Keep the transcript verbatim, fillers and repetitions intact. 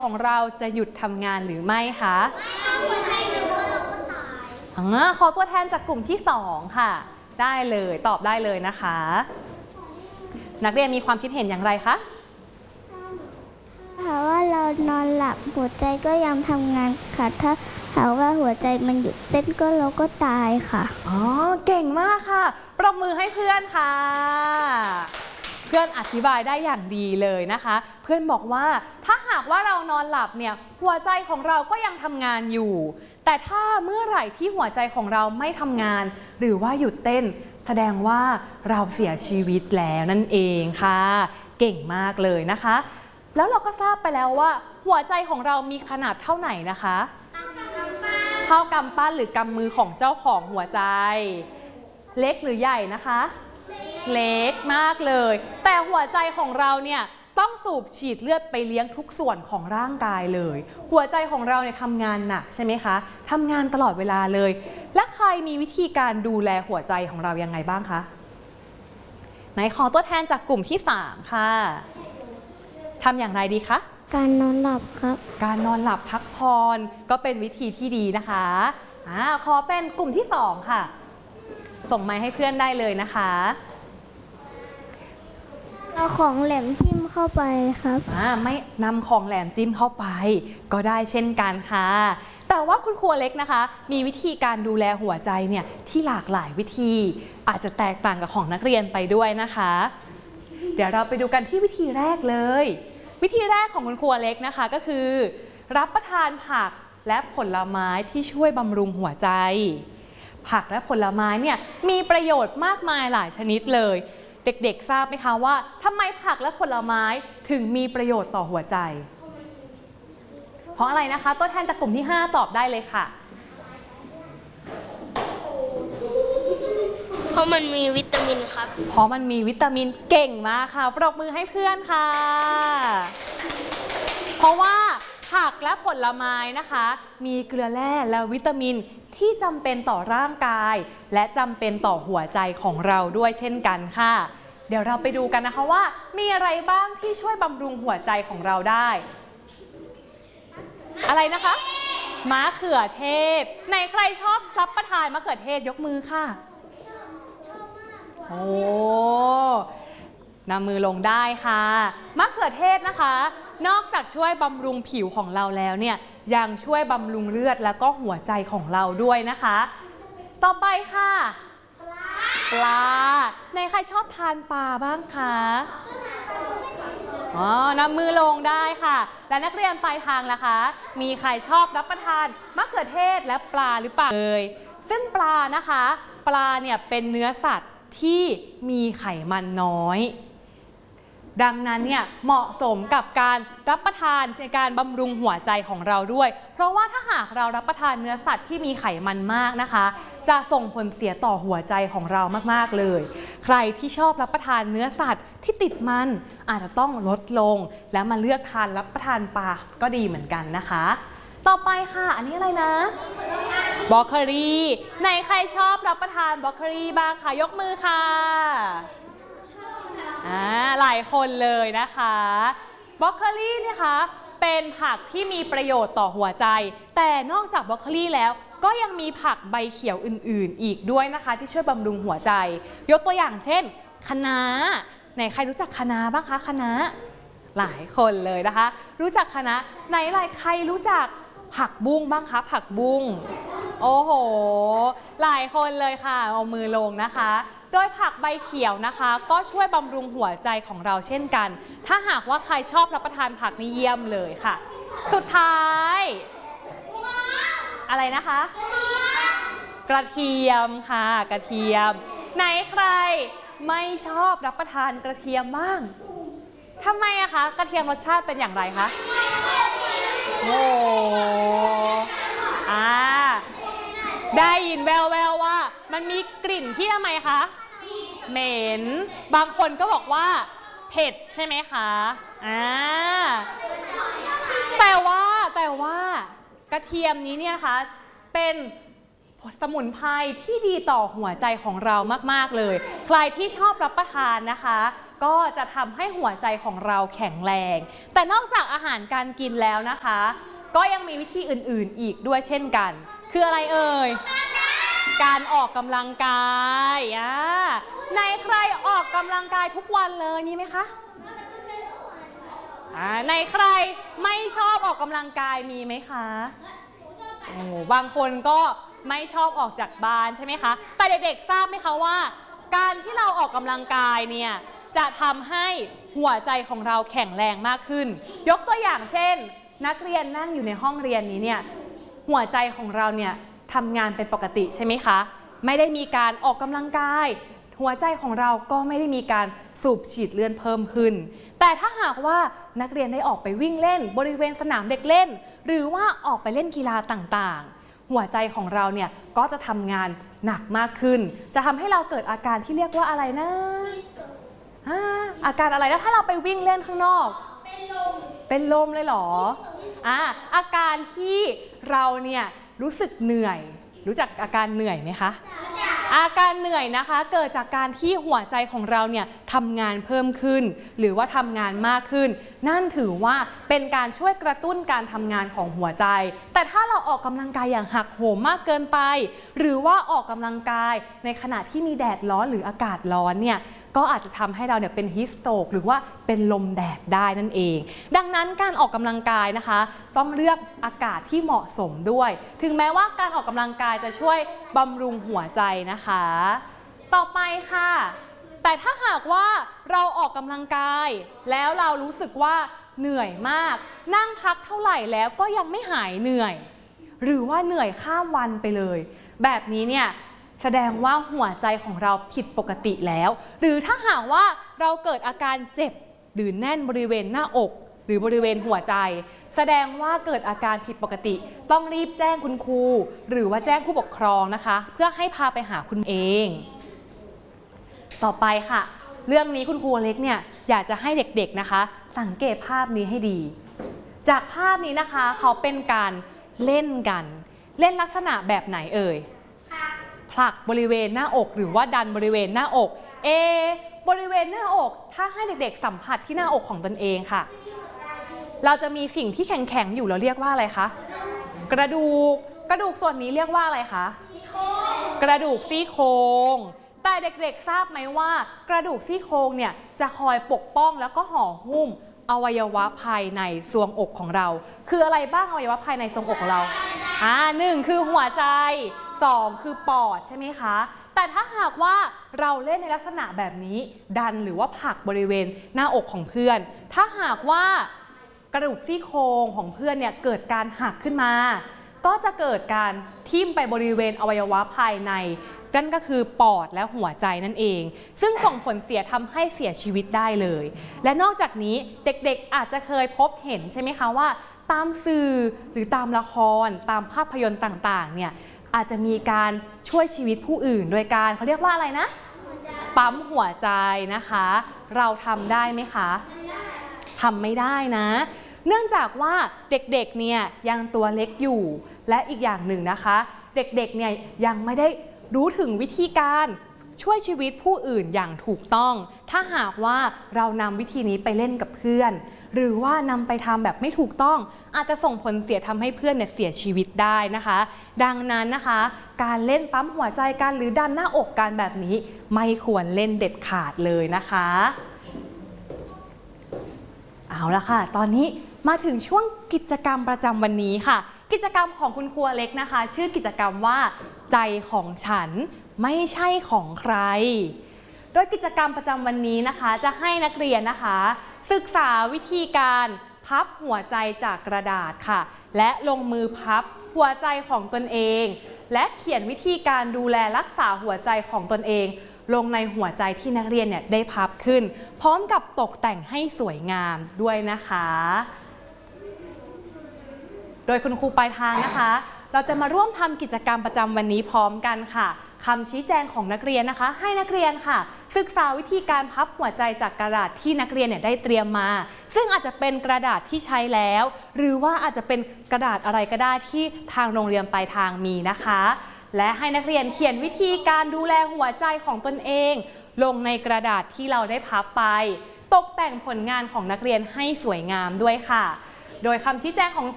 ของเราจะหยุดทำงานหรือไม่คะหัวใจหยุดเราก็ตายอ๋อขอตัวแทนจากกลุ่มที่สองค่ะได้เลยตอบได้เลยนะคะนักเรียนมีความคิดเห็นอย่างไรคะถ้าว่าเรานอนหลับหัวใจก็ยังทำงานค่ะถ้าหากว่าหัวใจมันหยุดเต้นก็เราก็ตายค่ะอ๋อเก่งมากค่ะปรบมือให้เพื่อนค่ะเพื่อนอธิบายได้อย่างดีเลยนะคะเพื่อนบอกว่าถ้าหากว่าเรานอนหลับเนี่ยหัวใจของเราก็ยังทำงานอยู่แต่ถ้าเมื่อไหร่ที่หัวใจของเราไม่ทำงานหรือว่าหยุดเต้นแสดงว่าเราเสียชีวิตแล้วนั่นเองค่ะเก่งมากเลยนะคะแล้วเราก็ทราบไปแล้วว่าหัวใจของเรามีขนาดเท่าไหร่นะคะเท่ากำปั้นหรือกำมือของเจ้าของหัวใจเล็กหรือใหญ่นะคะเล็กมากเลยแต่หัวใจของเราเนี่ยต้องสูบฉีดเลือดไปเลี้ยงทุกส่วนของร่างกายเลยหัวใจของเราเนี่ยทำงานหนักใช่ไหมคะทำงานตลอดเวลาเลยและใครมีวิธีการดูแลหัวใจของเรายังไงบ้างคะไหนขอตัวแทนจากกลุ่มที่สามค่ะทำอย่างไรดีคะการนอนหลับครับการนอนหลับพักผ่อนก็เป็นวิธีที่ดีนะคะอ่าขอเป็นกลุ่มที่สองค่ะส่งไมค์ให้เพื่อนได้เลยนะคะเอาของแหลมจิ้มเข้าไปครับอ่าไม่นำของแหลมจิ้มเข้าไปก็ได้เช่นกันค่ะแต่ว่าคุณครูเล็กนะคะมีวิธีการดูแลหัวใจเนี่ยที่หลากหลายวิธีอาจจะแตกต่างกับของนักเรียนไปด้วยนะคะเดี๋ยวเราไปดูกันที่วิธีแรกเลยวิธีแรกของคุณครูเล็กนะคะก็คือรับประทานผักและผลไม้ที่ช่วยบำรุงหัวใจผักและผลไม้เนี่ยมีประโยชน์มากมายหลายชนิดเลยเด็กๆทราบไหมคะว่าทำไมผักและผลไม้ถึงมีประโยชน์ต่อหัวใจเพราะอะไรนะคะตัวแทนจากกลุ่มที่ห้าตอบได้เลยค่ะเพราะมันมีวิตามินครับเพราะมันมีวิตามินเก่งมากค่ะปรบมือให้เพื่อนค่ะเพราะว่าผักและผลไม้นะคะมีเกลือแร่และวิตามินที่จำเป็นต่อร่างกายและจำเป็นต่อหัวใจของเราด้วยเช่นกันค่ะเดี๋ยวเราไปดูกันนะคะว่ามีอะไรบ้างที่ช่วยบำรุงหัวใจของเราได้อะไรนะคะมะเขือเทศไหนใครชอบรับประทานมะเขือเทศยกมือค่ะโอ้นำมือลงได้ค่ะมะเขือเทศนะคะนอกจากช่วยบำรุงผิวของเราแล้วเนี่ยยังช่วยบำรุงเลือดแล้วก็หัวใจของเราด้วยนะคะต่อไปค่ะปลาในใครชอบทานปลาบ้างคะอ๋อนำมือลงได้ค่ะและนักเรียนปลายทางล่ะคะมีใครชอบรับประทานมะเขือเทศและปลาหรือเปล่าเอ่ยซึ่งปลานะคะปลาเนี่ยเป็นเนื้อสัตว์ที่มีไขมันน้อยดังนั้นเนี่ยเหมาะสมกับการรับประทานในการบำรุงหัวใจของเราด้วยเพราะว่าถ้าหากเรารับประทานเนื้อสัตว์ที่มีไขมันมากนะคะจะส่งผลเสียต่อหัวใจของเรามากๆเลยใครที่ชอบรับประทานเนื้อสัตว์ที่ติดมันอาจจะต้องลดลงแล้วมาเลือกทานรับประทานปลาก็ดีเหมือนกันนะคะต่อไปค่ะอันนี้อะไรนะบรอกโคลีไหนใครชอบรับประทานบรอกโคลีบ้างคะยกมือค่ะอ่าหลายคนเลยนะคะบรอกโคลีนะคะเป็นผักที่มีประโยชน์ต่อหัวใจแต่นอกจากบรอกโคลีแล้วก็ยังมีผักใบเขียวอื่นๆอีกด้วยนะคะที่ช่วยบำรุงหัวใจยกตัวอย่างเช่นคะน้าไหนใครรู้จักคะน้าบ้างคะคะน้าหลายคนเลยนะคะรู้จักคะน้าไหนหลายใครรู้จักผักบุ้งบ้างคะผักบุ้งโอ้โหหลายคนเลยค่ะเอามือลงนะคะโดยผักใบเขียวนะคะก็ช่วยบำรุงหัวใจของเราเช่นกันถ้าหากว่าใครชอบรับประทานผักนี่เยี่ยมเลยค่ะสุดท้ายอะไรนะคะกระเทียมค่ะกระเทียมไหนใครไม่ชอบรับประทานกระเทียมบ้างทำไมอะคะกระเทียมรสชาติเป็นอย่างไรคะโอ้อ่าได้ยินแววแววว่ามันมีกลิ่นที่ทำไมคะเหม็นบางคนก็บอกว่าเผ็ดใช่ไหมคะอ่าแต่ว่าแต่ว่ากระเทียมนี้เนี่ยนะคะเป็นสมุนไพรที่ดีต่อหัวใจของเรามากๆเลยใครที่ชอบรับประทานนะคะก็จะทำให้หัวใจของเราแข็งแรง แต่นอกจากอาหารการกินแล้วนะคะ ก็ยังมีวิธีอื่นๆอีกด้วยเช่นกัน คืออะไรเอ่ย การออกกำลังกายอ่าในใครออกกำลังกายทุกวันเลยมีไหมคะอ่าในใครไม่ชอบออกกำลังกายมีไหมคะโอ้บางคนก็ไม่ชอบออกจากบ้านใช่ไหมคะแต่เด็กๆทราบไหมคะว่า การที่เราออกกำลังกายเนี่ยจะทำให้หัวใจของเราแข็งแรงมากขึ้นยกตัวอย่างเช่นนักเรียนนั่งอยู่ในห้องเรียนนี้เนี่ยหัวใจของเราเนี่ยทำงานเป็นปกติใช่ไหมคะไม่ได้มีการออกกำลังกายหัวใจของเราก็ไม่ได้มีการสูบฉีดเลือดเพิ่มขึ้นแต่ถ้าหากว่านักเรียนได้ออกไปวิ่งเล่นบริเวณสนามเด็กเล่นหรือว่าออกไปเล่นกีฬาต่างๆหัวใจของเราเนี่ยก็จะทำงานหนักมากขึ้นจะทำให้เราเกิดอาการที่เรียกว่าอะไรนะอ่าอาการอะไรนะถ้าเราไปวิ่งเล่นข้างนอกเป็นลมเป็นลมเลยเหรออ่าอาการที่เราเนี่ยรู้สึกเหนื่อยรู้จักอาการเหนื่อยไหมคะอาการเหนื่อยนะคะเกิดจากการที่หัวใจของเราเนี่ยทำงานเพิ่มขึ้นหรือว่าทำงานมากขึ้นนั่นถือว่าเป็นการช่วยกระตุ้นการทำงานของหัวใจแต่ถ้าเราออกกำลังกายอย่างหักโหมมากเกินไปหรือว่าออกกำลังกายในขณะที่มีแดดร้อนหรืออากาศร้อนเนี่ยก็อาจจะทำให้เราเนี่ยเป็นฮีสโตรกหรือว่าเป็นลมแดดได้นั่นเองดังนั้นการออกกำลังกายนะคะต้องเลือกอากาศที่เหมาะสมด้วยถึงแม้ว่าการออกกำลังกายจะช่วยบำรุงหัวใจนะคะต่อไปค่ะแต่ถ้าหากว่าเราออกกำลังกายแล้วเรารู้สึกว่าเหนื่อยมากนั่งพักเท่าไหร่แล้วก็ยังไม่หายเหนื่อยหรือว่าเหนื่อยข้ามวันไปเลยแบบนี้เนี่ยแสดงว่าหัวใจของเราผิดปกติแล้วหรือถ้าหากว่าเราเกิดอาการเจ็บหรือแน่นบริเวณหน้าอกหรือบริเวณหัวใจแสดงว่าเกิดอาการผิดปกติต้องรีบแจ้งคุณครูหรือว่าแจ้งผู้ปกครองนะคะเพื่อให้พาไปหาคุณเองต่อไปค่ะเรื่องนี้คุณครูเล็กเนี่ยอยากจะให้เด็กๆนะคะสังเกตภาพนี้ให้ดีจากภาพนี้นะคะเขาเป็นการเล่นกันเล่นลักษณะแบบไหนเอ่ยผลักบริเวณหน้าอกหรือว่าดันบริเวณหน้าอกเอบริเวณหน้าอกถ้าให้เด็กๆสัมผัสที่หน้าอกของตนเองค่ะเราจะมีสิ่งที่แข็งๆอยู่เราเรียกว่าอะไรคะกระดูกกระดูกส่วนนี้เรียกว่าอะไรคะกระดูกซี่โครงแต่เด็กๆทราบไหมว่ากระดูกซี่โครงเนี่ยจะคอยปกป้องแล้วก็ห่อหุ้มอวัยวะภายในทรวงอกของเราคืออะไรบ้างอวัยวะภายในทรวงอกของเราอ่าหนึ่งคือหัวใจสองคือปอดใช่ไหมคะแต่ถ้าหากว่าเราเล่นในลักษณะแบบนี้ดันหรือว่าผลักบริเวณหน้าอกของเพื่อนถ้าหากว่ากระดูกซี่โครงของเพื่อนเนี่ยเกิดการหักขึ้นมาก็จะเกิดการทิ่มไปบริเวณอวัยวะภายในนั่นก็คือปอดและหัวใจนั่นเองซึ่งส่งผลเสียทำให้เสียชีวิตได้เลยและนอกจากนี้เด็กๆอาจจะเคยพบเห็นใช่ไหมคะว่าตามสื่อหรือตามละครตามภาพยนตร์ต่างๆเนี่ยอาจจะมีการช่วยชีวิตผู้อื่นโดยการเขาเรียกว่าอะไรนะปั๊มหัวใจนะคะเราทำได้ไหมคะทำไม่ได้นะเนื่องจากว่าเด็กๆเนี่ยยังตัวเล็กอยู่และอีกอย่างหนึ่งนะคะเด็กๆเนี่ยยังไม่ได้รู้ถึงวิธีการช่วยชีวิตผู้อื่นอย่างถูกต้องถ้าหากว่าเรานำวิธีนี้ไปเล่นกับเพื่อนหรือว่านำไปทำแบบไม่ถูกต้องอาจจะส่งผลเสียทำให้เพื่อนเนี่ยเสียชีวิตได้นะคะดังนั้นนะคะการเล่นปั๊มหัวใจกันหรือดันหน้าอกกันแบบนี้ไม่ควรเล่นเด็ดขาดเลยนะคะเอาละค่ะตอนนี้มาถึงช่วงกิจกรรมประจำวันนี้ค่ะกิจกรรมของคุณครูเล็กนะคะชื่อกิจกรรมว่าใจของฉันไม่ใช่ของใครโดยกิจกรรมประจำวันนี้นะคะจะให้นักเรียนนะคะศึกษาวิธีการพับหัวใจจากกระดาษค่ะและลงมือพับหัวใจของตนเองและเขียนวิธีการดูแลรักษาหัวใจของตนเองลงในหัวใจที่นักเรียนเนี่ยได้พับขึ้นพร้อมกับตกแต่งให้สวยงามด้วยนะคะโดยคุณครูปลายทางนะคะเราจะมาร่วมทำกิจกรรมประจำวันนี้พร้อมกันค่ะคำชี้แจงของนักเรียนนะคะให้นักเรียนค่ะศึกษาวิธีการพับหัวใจจากกระดาษที่นักเรียนเนี่ยได้เตรียมมาซึ่งอาจจะเป็นกระดาษที่ใช้แล้วหรือว่าอาจจะเป็นกระดาษอะไรก็ได้ที่ทางโรงเรียนปลายทางมีนะคะและให้นักเรียนเขียนวิธีการดูแลหัวใจของตนเองลงในกระดาษที่เราได้พับไปตกแต่งผลงานของนักเรียนให้สวยงามด้วยค่ะโดยคำชี้แจงของ